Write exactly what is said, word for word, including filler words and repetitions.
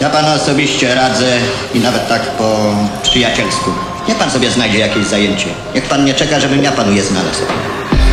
panu osobiście radzę i nawet tak po przyjacielsku. Niech pan sobie znajdzie jakieś zajęcie. Niech pan nie czeka, żebym ja panu je znalazł.